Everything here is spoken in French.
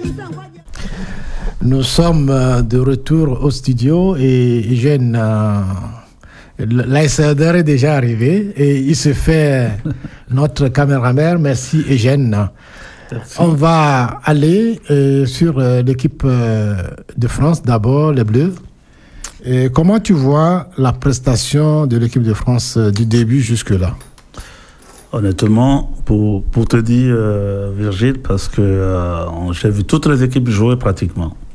Nous sommes de retour au studio et Eugène, l'ASADR est déjà arrivé et il se fait notre caméraman. Merci Eugène. Merci. On va aller sur l'équipe de France, d'abord les Bleus. Et comment tu vois la prestation de l'équipe de France du début jusque-là? Honnêtement, pour te dire, Virgile, parce que j'ai vu toutes les équipes jouer pratiquement.